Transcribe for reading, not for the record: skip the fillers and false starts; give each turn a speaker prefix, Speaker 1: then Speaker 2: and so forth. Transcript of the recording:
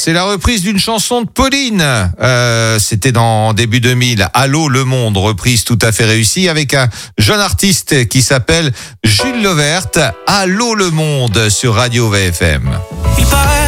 Speaker 1: C'est la reprise d'une chanson de Pauline. C'était dans début 2000. Allô le monde, reprise tout à fait réussie avec un jeune artiste qui s'appelle Jules Levert. Allô le monde sur Radio VFM.